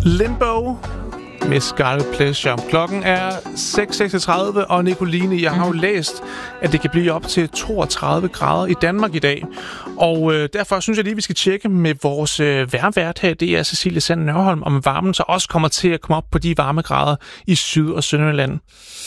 Limbo med Scarlet Pleasure. Klokken er 6:36, og Nicoline, jeg har jo læst, at det kan blive op til 32 grader i Danmark i dag. Og derfor synes jeg lige, vi skal tjekke med vores vejrvært her. Det er Cecilie Sand Nørholm, om varmen så også kommer til at komme op på de varmegrader i Syd- og Sønderjylland.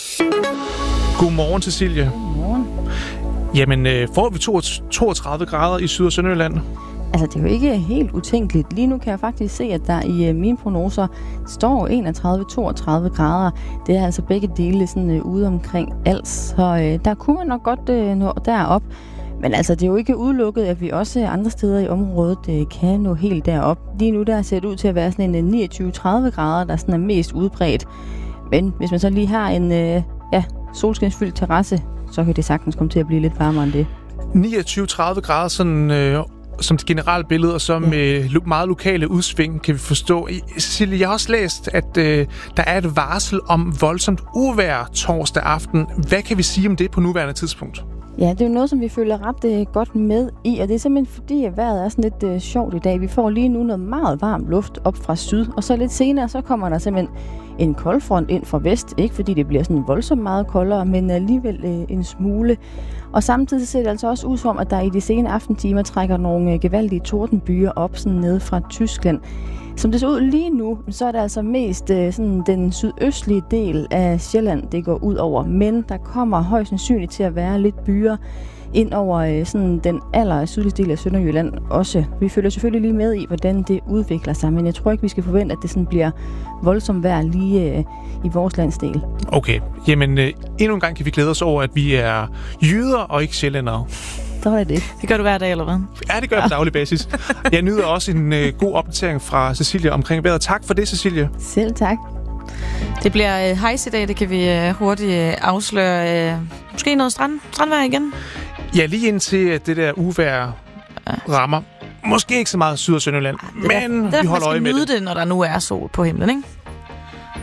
Godmorgen, Cecilie. Godmorgen. Jamen, får vi 32 grader i Syd- og Sønderjylland? Altså, det er jo ikke helt utænkeligt. Lige nu kan jeg faktisk se, at der i mine prognoser står 31-32 grader. Det er altså begge dele sådan ude omkring alt. Så der kunne man nok godt nå derop. Men altså, det er jo ikke udelukket, at vi også andre steder i området kan nå helt derop. Lige nu der ser det ud til at være sådan en 29-30 grader, der sådan er mest udbredt. Men hvis man så lige har en solskinsfyldt terrasse, så kan det sagtens komme til at blive lidt varmere end det. 29-30 grader sådan, som det generelle billede, og så med meget lokale udsving, kan vi forstå. Cecilie, jeg har også læst, at der er et varsel om voldsomt uvejr torsdag aften. Hvad kan vi sige om det på nuværende tidspunkt? Ja, det er jo noget, som vi føler ret godt med i, og det er simpelthen fordi, at vejret er sådan lidt sjovt i dag. Vi får lige nu noget meget varm luft op fra syd, og så lidt senere, så kommer der simpelthen en koldfront ind fra vest. Ikke fordi det bliver sådan voldsomt meget koldere, men alligevel en smule. Og samtidig ser det altså også ud som, at der i de sene aftentimer trækker nogle gevaldige tordenbyer op sådan nede fra Tyskland. Som det ser ud lige nu, så er det altså mest sådan den sydøstlige del af Sjælland, det går ud over. Men der kommer højst sandsynligt til at være lidt byer ind over sådan den aller sydligste del af Sønderjylland også. Vi følger selvfølgelig lige med i, hvordan det udvikler sig, men jeg tror ikke, vi skal forvente, at det sådan bliver voldsomt vejr lige i vores landsdel. Okay, jamen endnu en gang kan vi glæde os over, at vi er jyder og ikke sjællændere. Så er det. Det gør du hver dag, eller hvad? Ja, det gør jeg på daglig basis. Jeg nyder også en god opdatering fra Cecilie omkring vejret. Tak for det, Cecilie. Selv tak. Det bliver hejs i dag, det kan vi hurtigt afsløre. Måske noget strandvejr igen? Ja, lige indtil det der uvejr rammer. Måske ikke så meget Syd- og Sønderjylland, men vi holder øje med det. Man skal nyde det, når der nu er sol på himlen, ikke?